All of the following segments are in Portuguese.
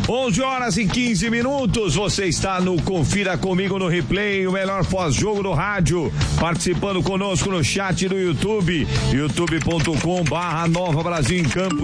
11h15. Você está no Confira Comigo no Replay, o melhor pós-jogo do rádio. Participando conosco no chat do YouTube, youtube.com/Nova Brasil em Campo,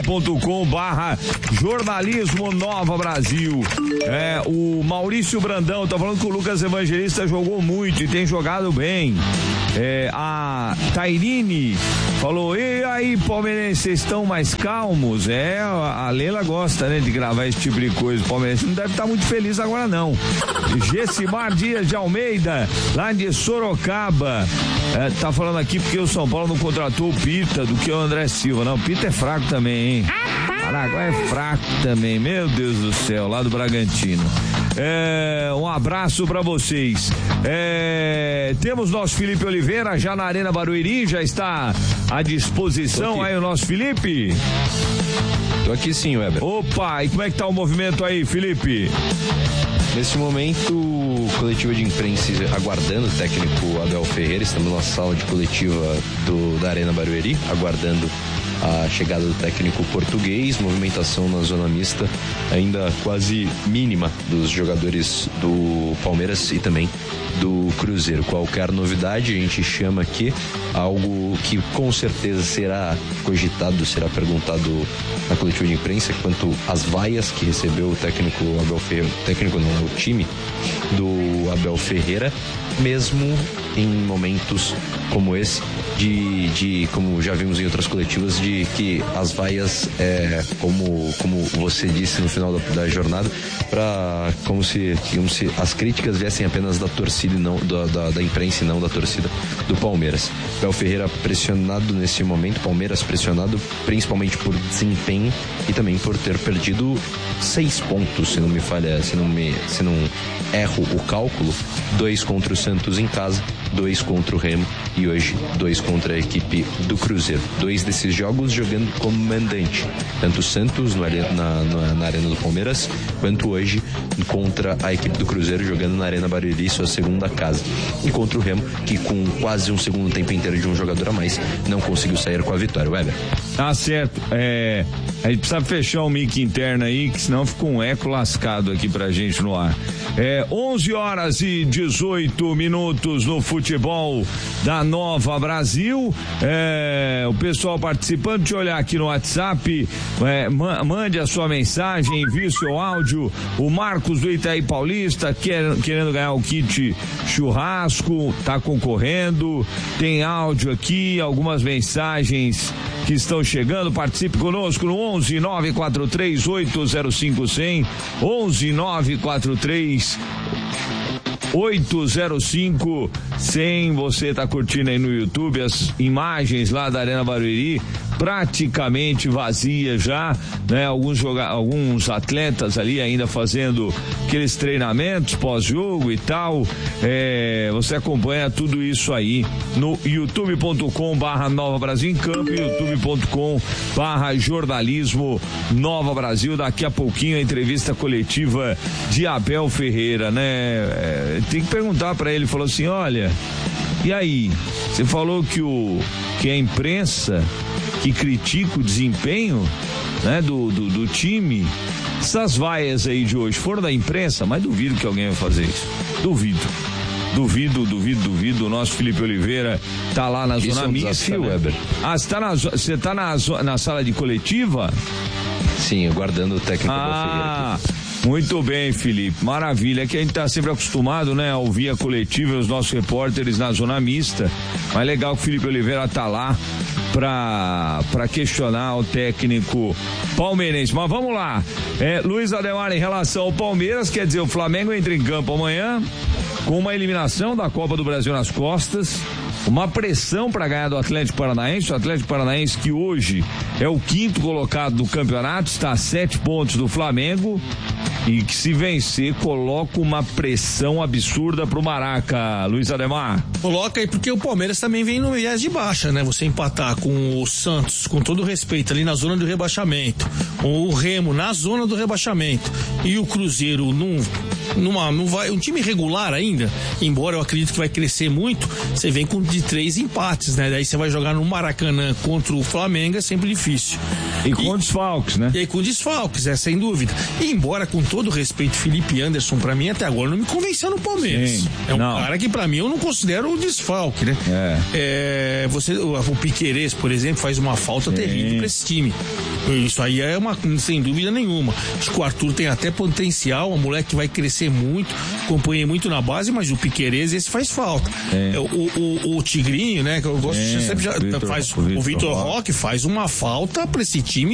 youtube.com/Jornalismo Nova Brasil. O Maurício Brandão tá falando que o Lucas Evangelista jogou muito e tem jogado bem. A Tairine falou: e aí, palmeirenses, vocês estão mais calmos? A Leila gosta, né, de gravar esse tipo de coisa. O palmeirense não deve estar muito feliz agora, não. Gessimar Dias de Almeida, lá de Sorocaba, tá falando aqui porque o São Paulo não contratou o Pita do que o André Silva. Não, o Pita é fraco também, hein? Paraguai é fraco também, meu Deus do céu, lá do Bragantino. Um abraço pra vocês. Temos nosso Felipe Oliveira já na Arena Barueri, já está à disposição aí o nosso Felipe? Tô aqui sim, Weber. Opa, e como é que tá o movimento aí, Felipe? Nesse momento, coletiva de imprensa aguardando o técnico Abel Ferreira. Estamos na sala de coletiva da Arena Barueri, aguardando a chegada do técnico português. Movimentação na zona mista ainda quase mínima dos jogadores do Palmeiras e também do Cruzeiro. Qualquer novidade a gente chama aqui, algo que com certeza será cogitado, será perguntado na coletiva de imprensa quanto às vaias que recebeu o técnico Abel Ferreira, o time do Abel Ferreira, mesmo em momentos como esse, de como já vimos em outras coletivas, de que as vaias, como você disse no final da jornada, como se as críticas viessem apenas da torcida e não da imprensa e não da torcida do Palmeiras. Abel Ferreira pressionado nesse momento, Palmeiras pressionado principalmente por desempenho e também por ter perdido 6 pontos, se não erro o cálculo, 2 contra o Santos em casa, 2 contra o Remo e hoje 2 contra a equipe do Cruzeiro. 2 desses jogos jogando como mandante, tanto o Santos na Arena do Palmeiras, quanto hoje contra a equipe do Cruzeiro jogando na Arena Barueri, sua segunda casa, e contra o Remo, que com quase um segundo tempo inteiro de um jogador a mais não conseguiu sair com a vitória. Weber. Tá certo, a gente precisa fechar o mic interno aí, que senão fica um eco lascado aqui pra gente no ar. 11h18 no futebol da Nova Brasil. O pessoal participando, deixa eu olhar aqui no WhatsApp, mande a sua mensagem, envie o seu áudio. O Marcos do Itaí Paulista querendo ganhar o kit churrasco, tá concorrendo, tem áudio aqui, algumas mensagens que estão chegando. Participe conosco no 11-943-805-100, 11-943-805-100. Você tá curtindo aí no YouTube as imagens lá da Arena Barueri, praticamente vazia já, né? Alguns atletas ali ainda fazendo aqueles treinamentos pós-jogo e tal. Você acompanha tudo isso aí no youtube.com/Nova Brasil em Campo e youtube.com/Jornalismo Nova Brasil. Daqui a pouquinho a entrevista coletiva de Abel Ferreira, né? Tem que perguntar pra ele, falou assim: olha, e aí, você falou que a imprensa que critica o desempenho, né, do time, essas vaias aí de hoje foram da imprensa, mas duvido que alguém vai fazer isso. Duvido. O nosso Felipe Oliveira tá lá na zona mista, né? Weber. Você tá na sala de coletiva? Sim, aguardando o técnico Abel Ferreira aqui. Muito bem, Felipe, maravilha. É que a gente tá sempre acostumado, né, a ouvir a coletiva e os nossos repórteres na zona mista, mas legal que o Felipe Oliveira tá lá pra questionar o técnico palmeirense. Mas vamos lá, Luiz Ademar, em relação ao Palmeiras, quer dizer, o Flamengo entra em campo amanhã com uma eliminação da Copa do Brasil nas costas, uma pressão para ganhar do Atlético Paranaense. O Atlético Paranaense, que hoje é o 5º colocado do campeonato, está a 7 pontos do Flamengo, e que se vencer coloca uma pressão absurda pro Maraca, Luiz Ademar. Coloca aí, porque o Palmeiras também vem no viés de baixa, né? Você empatar com o Santos, com todo respeito, ali na zona do rebaixamento, com o Remo na zona do rebaixamento, e o Cruzeiro num um time regular ainda, embora eu acredito que vai crescer muito, você vem com de 3 empates, né? Daí você vai jogar no Maracanã contra o Flamengo, é sempre difícil. E com desfalques, né? E aí com desfalques, sem dúvida. E embora, com todo respeito, Felipe Anderson, pra mim, até agora não me convenceu no Palmeiras. Sim, é um cara que, pra mim, eu não considero o desfalque, né? O Piquerez, por exemplo, faz uma falta terrível pra esse time. Isso aí é sem dúvida nenhuma. Acho que o Arthur tem até potencial, um moleque que vai crescer muito, acompanhei muito na base, mas o Piquerez, esse faz falta. O Tigrinho, né, que eu gosto, sempre faz o Vitor Roque, faz uma falta pra esse time